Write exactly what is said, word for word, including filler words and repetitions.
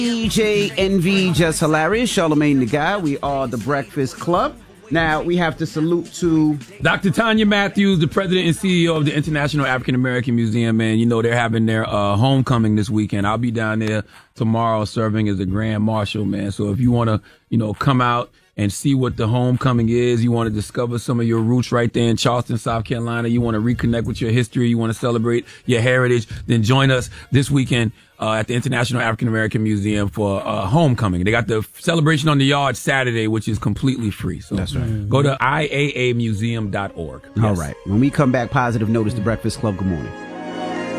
D J Envy, Just Hilarious, Charlamagne the Guy. We are the Breakfast Club. Now, we have to salute to Doctor Tanya Matthews, the president and C E O of the International African American Museum. Man, you know, they're having their uh, homecoming this weekend. I'll be down there tomorrow serving as a grand marshal, man. So if you want to, you know, come out and see what the homecoming is, you want to discover some of your roots right there in Charleston, South Carolina, you want to reconnect with your history, you want to celebrate your heritage, then join us this weekend uh, at the International African American Museum for uh, homecoming. They got the celebration on the yard Saturday, which is completely free. So that's right. Go to I A A museum dot org. Yes. All right. When we come back, positive notice, The Breakfast Club. Good morning.